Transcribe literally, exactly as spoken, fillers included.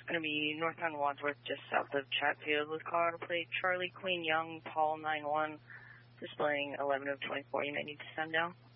going to be northbound Wadsworth, just south of Chatfield, with car plate Charlie Queen Young, Paul nine one, displaying eleven of twenty-four. You may need to send down.